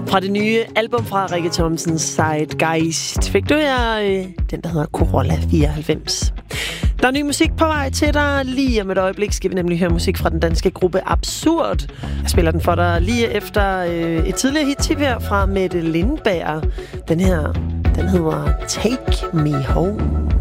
Fra det nye album fra Rikke Thomsens Zeitgeist fik du her den, der hedder Corolla 94. Der er ny musik på vej til dig. Lige om et øjeblik skal vi nemlig høre musik fra den danske gruppe Absurd. Jeg spiller den for dig lige efter et tidligere hit her fra Mette Lindberg. Den her, den hedder Take Me Home.